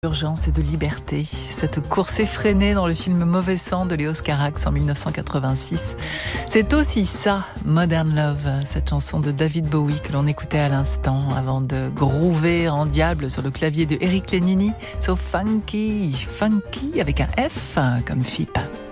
Urgence et de liberté. Cette course effrénée dans le film Mauvais sang de Léos Carax en 1986. C'est aussi ça, Modern Love, cette chanson de David Bowie que l'on écoutait à l'instant avant de groover en diable sur le clavier de Eric Lénini. So funky, funky avec un F comme FIP.